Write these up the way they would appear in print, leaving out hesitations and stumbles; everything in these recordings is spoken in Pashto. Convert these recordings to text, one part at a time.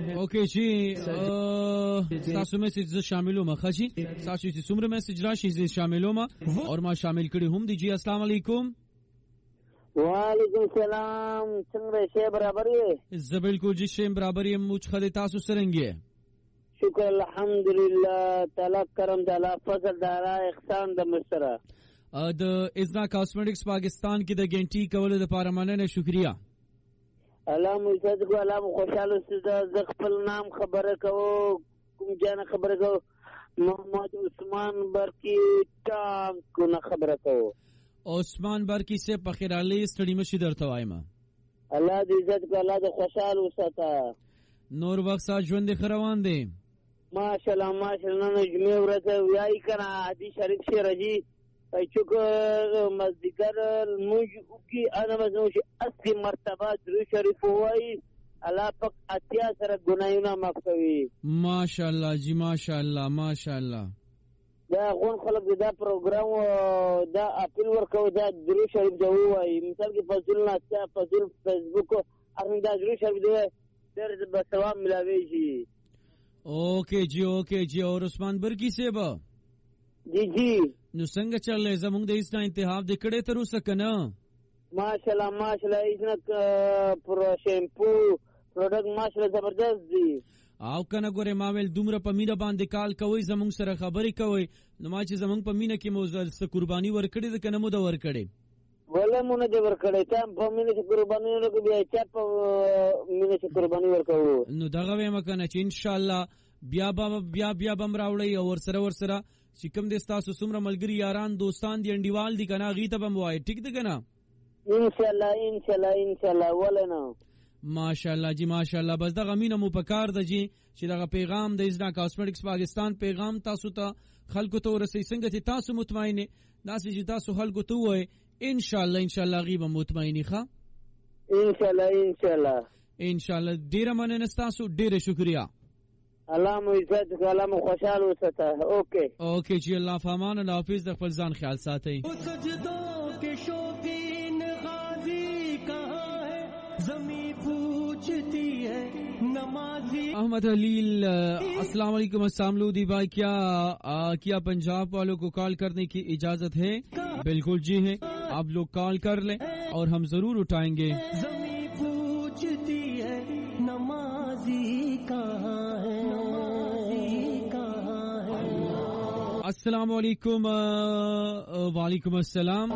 اوکے جی تاسو میسج شاملو ما خجی تاسو چې څومره میسج راشي زه شاملو ما او ما شامل کړي هم دي جی السلام علیکم وعلیکم السلام څنګه شی برابر یې زه بالکل جی شی برابر یم موږ خدای تاسو سرنګي شکر الحمدلله تعالی کرم تعالی فضل تعالی احسان د مستره د ازنا کاسمیټکس پاکستان کې د ګنټي کولو لپاره مننه شکریا الله مو عزت کو الله مو خوشاله ستاسو ز خپل نام خبره کوو کوم جان خبره کوو محمد عثمان برکی ټام کو نه خبره کوو عثمان برکی سے پخیر علی سټډی مشي درته وایم الله دې عزت کو الله دې خوشاله وساته نور وخت سات ژوند خروان دي ماشاءالله ماشاءالله نجمه ورته ویای کنه حدیث شریف شي رجی چوک مزدیگر موج کی انا مزنوش 80 مرتبه درو شریف وای الله پاک اتیا سره ګنايونه معاف کوي ماشاءالله جی ماشاءالله ماشاءالله دا غون خلق دا پروګرام دا اپیل ورکو دا درو شریف دی وای مثال کې فضل نه فضل فیسبوک ارن دا درو شریف دی در به ثواب ملاوي شي اوکے جی اور عثمان برکی سے با جی نو څنګه چلې زموږ د اسنا انتخاب د کړه تر اوسه کنه ماشاءالله اسنا پر شیمپو پروډکټ ماشاءالله زبردست دي او کنه ګوره ما ویل دومره په مینا باندې کال کوي زموږ سره خبرې کوي نو ما چې زموږ په مینا کې موزل س قرباني ورکړي د کنه مو د ورکړي ولا مونږ دې ورکړي ته په مینا کې قرباني ورکړي بیا چې په مینا کې قرباني ورکړو نو دغه وایم کنه چې ان شاء الله بیا بم راوړی او ورسره چې کوم د تاسو څومره ملګری یاران دوستان دي انډیوال دي کنه غیته بم وای ټیک ده کنه ان شاء الله ولنه ماشاءالله جی ماشاءالله بس دغه مینه مو پکار د جی چې دغه پیغام د ازنا کاسمیټکس پاکستان پیغام تاسو ته خلکو ته ورسې څنګه چې تاسو مطمئنه ناس چې تاسو خلکو ته وای ان شاء الله غیبه مطمئنی ښه ان شاء الله ډیره مننه تاسو ډیره شکریا الله مو عزت الله مو خوشاله وساته اوکے جی الله فامان الله حافظ د خپل ځان خیال ساتئ سجدوں کے شوقین غازی کہاں ہے زمین پوچھتی ہے نمازی احمد حلیل السلام علیکم السلام لودی بھائی کیا پنجاب والوں کو کال کرنے کی اجازت ہے بالکل جی ہے آپ لوگ کال کر لیں اور ہم ضرور اٹھائیں گے زمین پوچھتی ہے نمازی کہاں ہے السلام علیکم وعلیکم السلام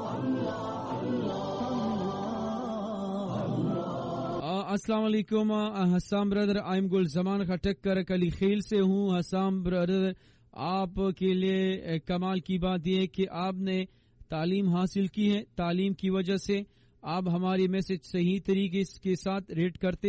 السلام علیکم حسام برادر آئی ایم گل زمان خٹک کر کلی خیل سے ہوں حسام برادر آپ کے لیے کمال کی بات یہ کہ آپ نے تعلیم حاصل کی ہے تعلیم کی وجہ سے آپ ہماری میسج صحیح طریقے کے ساتھ ریٹ کرتے